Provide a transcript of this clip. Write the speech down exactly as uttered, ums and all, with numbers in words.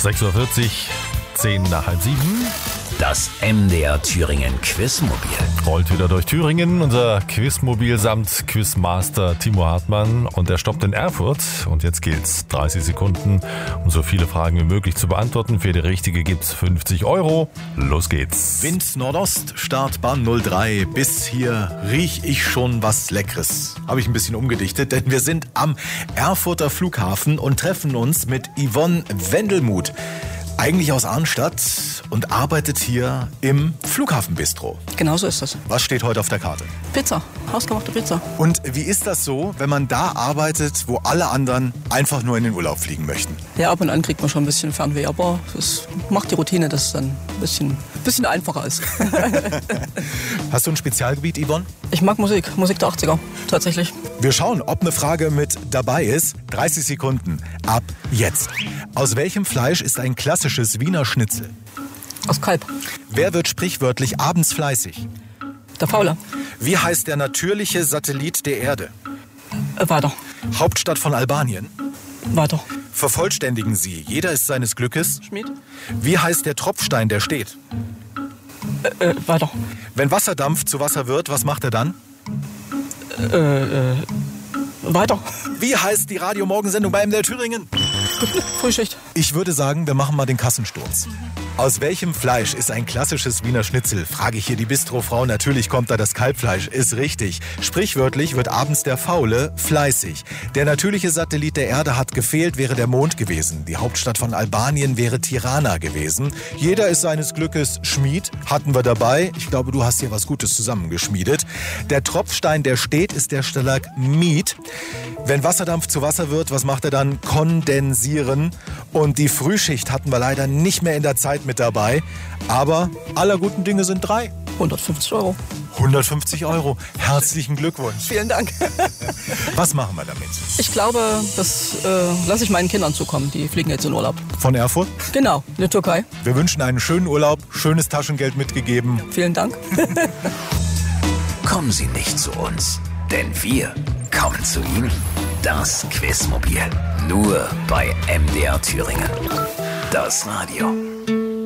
sechs Uhr vierzig, zehn nach halb sieben. Das M D R Thüringen Quizmobil Rollt wieder durch Thüringen. Unser Quizmobil samt Quizmaster Timo Hartmann. Und er stoppt in Erfurt. Und jetzt gilt's. dreißig Sekunden, um so viele Fragen wie möglich zu beantworten. Für die richtige gibt's fünfzig Euro. Los geht's. Wind Nordost, Startbahn null drei. Bis hier riech ich schon was Leckeres. Habe ich ein bisschen umgedichtet, denn wir sind am Erfurter Flughafen und treffen uns mit Yvonne Wendelmuth. Eigentlich aus Arnstadt und arbeitet hier im Flughafenbistro. Genau so ist das. Was steht heute auf der Karte? Pizza, hausgemachte Pizza. Und wie ist das so, wenn man da arbeitet, wo alle anderen einfach nur in den Urlaub fliegen möchten? Ja, ab und an kriegt man schon ein bisschen Fernweh, aber es macht die Routine, dass es dann ein bisschen, bisschen einfacher ist. Hast du ein Spezialgebiet, Yvonne? Ich mag Musik, Musik der achtziger, tatsächlich. Wir schauen, ob eine Frage mit dabei ist. dreißig Sekunden ab jetzt. Aus welchem Fleisch ist ein klassisches Wiener Schnitzel? Aus Kalb. Wer wird sprichwörtlich abends fleißig? Der Faule. Wie heißt der natürliche Satellit der Erde? Äh, weiter. Hauptstadt von Albanien? Weiter. Vervollständigen Sie. Jeder ist seines Glückes. Schmied. Wie heißt der Tropfstein, der steht? Äh, äh, weiter. Wenn Wasserdampf zu Wasser wird, was macht er dann? Äh, äh, weiter. Wie heißt die Radiomorgensendung bei M D R Thüringen? Frühschicht. Ich würde sagen, wir machen mal den Kassensturz. Aus welchem Fleisch ist ein klassisches Wiener Schnitzel? Frage ich hier die Bistrofrau. Natürlich kommt da das Kalbfleisch. Ist richtig. Sprichwörtlich wird abends der Faule fleißig. Der natürliche Satellit der Erde hat gefehlt, wäre der Mond gewesen. Die Hauptstadt von Albanien wäre Tirana gewesen. Jeder ist seines Glückes Schmied. Hatten wir dabei. Ich glaube, du hast hier was Gutes zusammengeschmiedet. Der Tropfstein, der steht, ist der Stalagmit. Wenn Wasserdampf zu Wasser wird, was macht er dann? Kondensieren. Und die Frühschicht hatten wir leider nicht mehr in der Zeit mit dabei. Aber aller guten Dinge sind drei. hundertfünfzig Euro. hundertfünfzig Euro. Herzlichen Glückwunsch. Vielen Dank. Was machen wir damit? Ich glaube, das äh, lasse ich meinen Kindern zukommen. Die fliegen jetzt in Urlaub. Von Erfurt? Genau, in der Türkei. Wir wünschen einen schönen Urlaub, schönes Taschengeld mitgegeben. Vielen Dank. Kommen Sie nicht zu uns, denn wir kommen zu Ihnen. Das Quizmobil. Nur bei M D R Thüringen. Das Radio.